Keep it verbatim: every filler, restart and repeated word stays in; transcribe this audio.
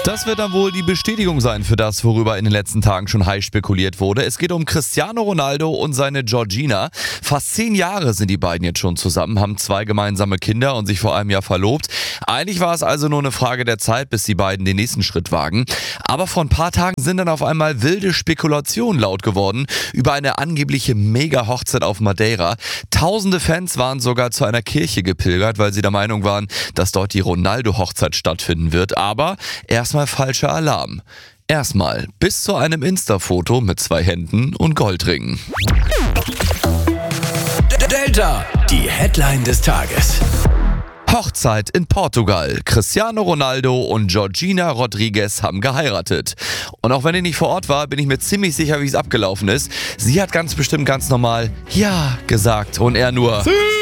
Das wird dann wohl die Bestätigung sein für das, worüber in den letzten Tagen schon heiß spekuliert wurde. Es geht um Cristiano Ronaldo und seine Georgina. Fast zehn Jahre sind die beiden jetzt schon zusammen, haben zwei gemeinsame Kinder und sich vor einem Jahr verlobt. Eigentlich war es also nur eine Frage der Zeit, bis die beiden den nächsten Schritt wagen. Aber vor ein paar Tagen sind dann auf einmal wilde Spekulationen laut geworden über eine angebliche Mega-Hochzeit auf Madeira. Tausende Fans waren sogar zu einer Kirche gepilgert, weil sie der Meinung waren, dass dort die Ronaldo-Hochzeit stattfinden wird. Aber erstmal falscher Alarm. Erstmal bis zu einem Insta-Foto mit zwei Händen und Goldringen. Delta, die Headline des Tages. Hochzeit in Portugal. Cristiano Ronaldo und Georgina Rodriguez haben geheiratet. Und auch wenn ich nicht vor Ort war, bin ich mir ziemlich sicher, wie es abgelaufen ist. Sie hat ganz bestimmt ganz normal Ja gesagt und er nur...